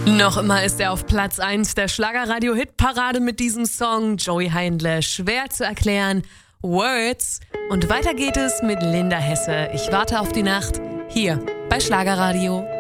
Noch immer ist er auf Platz 1 der Schlagerradio-Hitparade mit diesem Song. Joey Heindle, schwer zu erklären. Words. Und weiter geht es mit Linda Hesse. Ich warte auf die Nacht. Hier bei Schlagerradio.